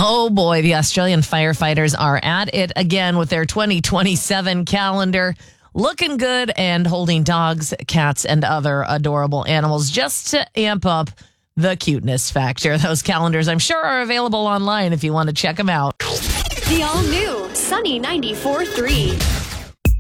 Oh boy, the Australian firefighters are at it again with their 2027 calendar. Looking good and holding dogs, cats, and other adorable animals just to amp up the cuteness factor. Those calendars, I'm sure, are available online if you want to check them out. The all-new Sunny 94.3.